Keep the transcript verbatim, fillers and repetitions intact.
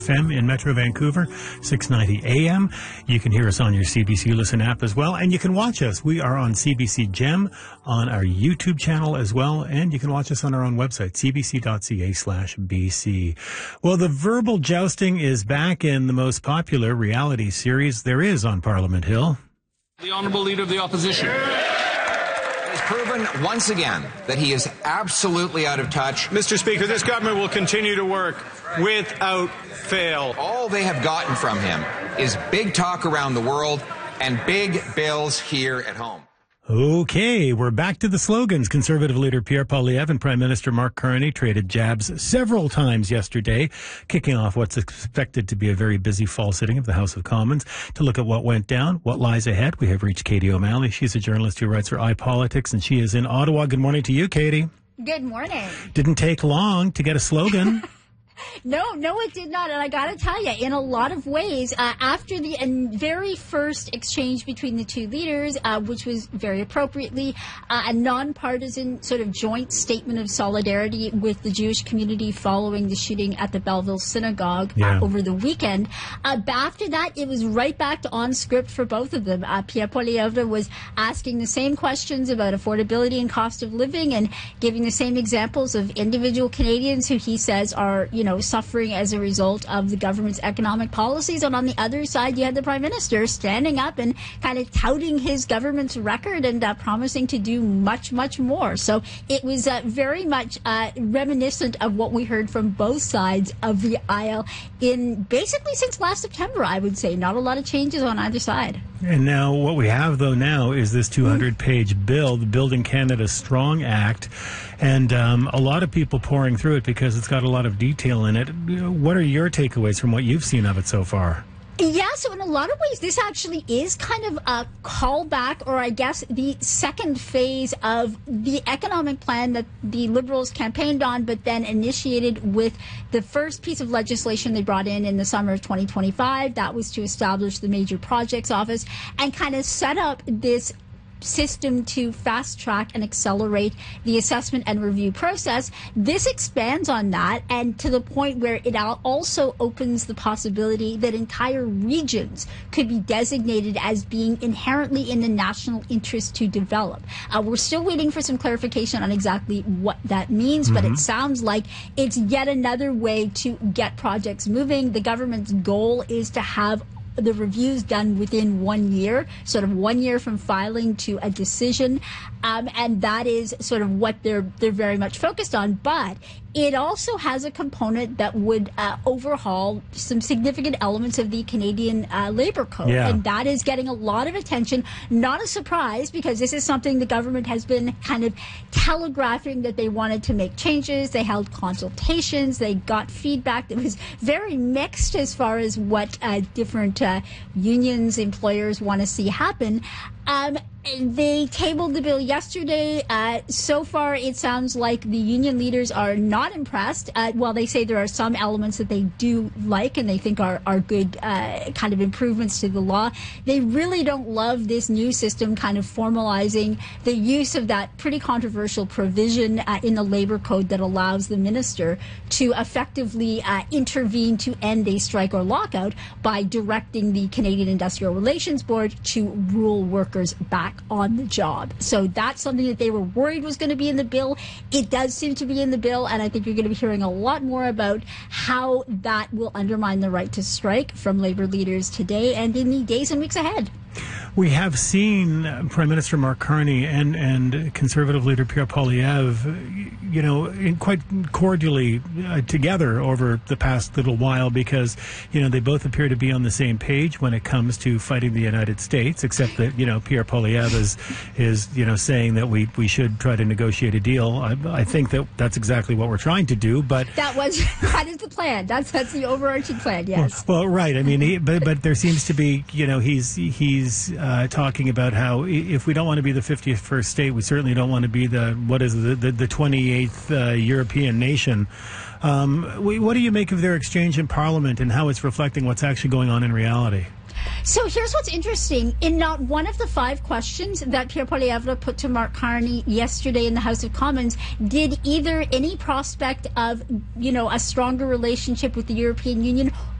F M in Metro Vancouver, six ninety A M. You can hear us on your C B C Listen app as well, and you can watch us. We are on C B C Gem on our YouTube channel as well, and you can watch us on our own website, c b c dot c a slash b c. Well, the verbal jousting is back in the most popular reality series there is on Parliament Hill. The Honourable Leader of the Opposition has proven once again that he is absolutely out of touch. Mister Speaker, this government will continue to work without fail. All they have gotten from him is big talk around the world and big bills here at home. Okay, we're back to the slogans. Conservative leader Pierre Poilievre and Prime Minister Mark Carney traded jabs several times yesterday, kicking off what's expected to be a very busy fall sitting of the House of Commons. To look at what went down, what lies ahead, we have reached Katie O'Malley. She's a journalist who writes for iPolitics, and she is in Ottawa. Good morning to you, Katie. Good morning. Didn't take long to get a slogan. No, no, it did not. And I got to tell you, in a lot of ways, uh, after the uh, very first exchange between the two leaders, uh, which was very appropriately uh, a nonpartisan sort of joint statement of solidarity with the Jewish community following the shooting at the Belleville Synagogue yeah. uh, over the weekend. Uh, after that, it was right back to on script for both of them. Uh, Pierre Poilievre was asking the same questions about affordability and cost of living and giving the same examples of individual Canadians who he says are, you know, suffering as a result of the government's economic policies. And on the other side, you had the Prime Minister standing up and kind of touting his government's record and uh, promising to do much, much more. So it was uh, very much uh, reminiscent of what we heard from both sides of the aisle in basically since last September, I would say. Not a lot of changes on either side. And now what we have, though, now is this two hundred page bill, the Building Canada Strong Act. And um, a lot of people pouring through it because it's got a lot of detail in it. What are your takeaways from what you've seen of it so far? Yeah, so in a lot of ways, this actually is kind of a callback, or I guess the second phase of the economic plan that the Liberals campaigned on, but then initiated with the first piece of legislation they brought in in the summer of twenty twenty-five. That was to establish the Major Projects Office and kind of set up this system to fast track and accelerate the assessment and review process. This expands on that, and to the point where it also opens the possibility that entire regions could be designated as being inherently in the national interest to develop. Uh, we're still waiting for some clarification on exactly what that means, mm-hmm. but it sounds like it's yet another way to get projects moving. The government's goal is to have the reviews done within one year, sort of one year from filing to a decision, um, and that is sort of what they're they're very much focused on. But it also has a component that would uh, overhaul some significant elements of the Canadian uh, Labour Code, yeah. and that is getting a lot of attention. Not a surprise, because this is something the government has been kind of telegraphing that they wanted to make changes. They held consultations. They got feedback that was very mixed as far as what uh, different uh, unions, employers want to see happen. Um, they tabled the bill yesterday. Uh, so far, it sounds like the union leaders are not impressed. Uh, while they say there are some elements that they do like and they think are, are good uh, kind of improvements to the law, they really don't love this new system kind of formalizing the use of that pretty controversial provision uh, in the Labour Code that allows the minister to effectively uh, intervene to end a strike or lockout by directing the Canadian Industrial Relations Board to rule workers back on the job. So that's something that they were worried was going to be in the bill. It does seem to be in the bill, and I think you're going to be hearing a lot more about how that will undermine the right to strike from Labour leaders today and in the days and weeks ahead. We have seen uh, Prime Minister Mark Carney and, and Conservative leader Pierre Poilievre, you know, in quite cordially uh, together over the past little while because, you know, they both appear to be on the same page when it comes to fighting the United States, except that, you know, Pierre Poilievre is, is you know, saying that we, we should try to negotiate a deal. I, I think that that's exactly what we're trying to do, but... That was, that is the plan. That's, that's the overarching plan, yes. Well, well right. I mean, he, but, but there seems to be, you know, he's, he's, Uh, talking about how if we don't want to be the fifty-first state, we certainly don't want to be the, what is it, the, the twenty-eighth uh, European nation. Um, what do you make of their exchange in Parliament and how it's reflecting what's actually going on in reality? So here's what's interesting. In not one of the five questions that Pierre Poilievre put to Mark Carney yesterday in the House of Commons did either any prospect of, you know, a stronger relationship with the European Union